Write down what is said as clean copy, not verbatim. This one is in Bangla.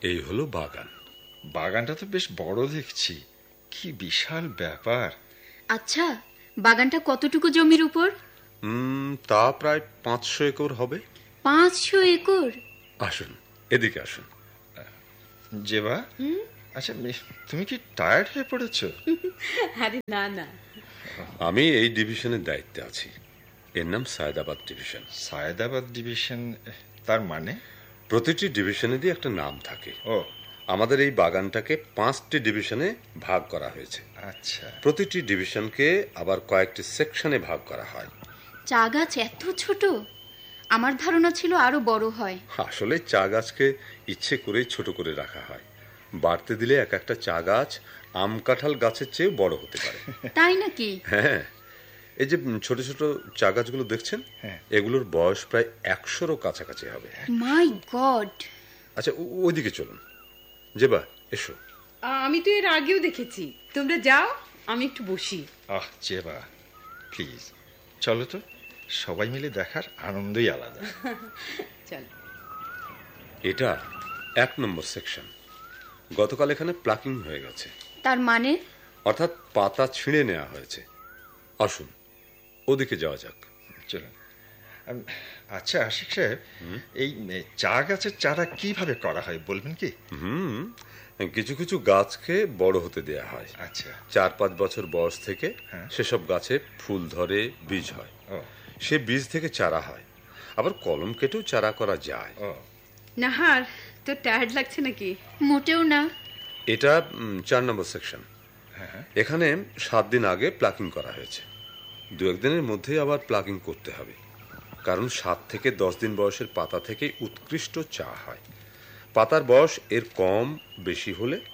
এই হলো বাগান। বাগানটা তো বেশ বড় দেখছি, কি বিশাল ব্যাপার। আচ্ছা, বাগানটা কতটুকু জমির উপর? তা প্রায় 500 একর হবে। 500 একর? আসুন, এদিকে আসুন। জেবা, আচ্ছা তুমি কি টায়ার্ড হয়ে পড়েছো? আরে না না, আমি এই ডিভিশনের দায়িত্বে আছি। এর নাম সায়েদাবাদ ডিভিশন। সায়েদাবাদ ডিভিশন, তার মানে? প্রতিটি ডিভিশনেরই একটা নাম থাকে। ও, আমাদের এই বাগানটাকে 5টি ডিভিশনে ভাগ করা হয়েছে। আচ্ছা। প্রতিটি ডিভিশনকে আবার কয়েকটি সেকশনে ভাগ করা হয়। চা গাছ এত ছোট? আমার ধারণা ছিল আরো বড় হয়। আসলে চা গাছকে ইচ্ছে করেই ছোট করে রাখা হয়। বাড়তে দিলে এক একটা চা গাছ আম কাঁঠাল গাছের চেয়ে বড় হতে পারে। তাই নাকি? হ্যাঁ, এই যে ছোট ছোট চা গাছগুলো দেখছেন, এগুলোর বয়স প্রায় 100-রও কাছাকাছি হবে। মাই গড! আচ্ছা, ওইদিকে চলুন। জেবা, এসো। আমি তো এর আগেও দেখেছি। তোমরা যাও, আমি একটু বসি। আহ জেবা, প্লিজ চলো তো, সবাই মিলে দেখার আনন্দই আলাদা। চল। এটা 1 নম্বর সেকশন। গতকাল এখানে প্লাকিং হয়ে গেছে। তার মানে? অর্থাৎ পাতা ছিঁড়ে নেওয়া হয়েছে। আসুন, ওদিকে যাওয়া যাক। চলুন। আচ্ছা আশিক সাহেব, এই চা গাছের চারা কিভাবে করা হয় বলবেন কি? কিছু কিছু গাছকে বড় হতে দেয়া হয়। আচ্ছা। 4-5 বছর বয়স থেকে সেসব গাছে ফুল ধরে, বীজ হয়। সে বীজ থেকে চারা হয়। আবার কলম কেটেও চারা করা যায়। নাহার, তো টায়ার্ড লাগছে নাকি? মোটেও না। এটা 4 নম্বর সেকশন। এখানে 7 দিন আগে প্লাকিং করা হয়েছে। 2-1 দিনের মধ্যেই আবার প্লাকিং করতে হবে, কারণ 7 থেকে 10 দিন বয়সের পাতা থেকে উৎকৃষ্ট চা হয়। পাতার বয়স এর কম বেশি হলে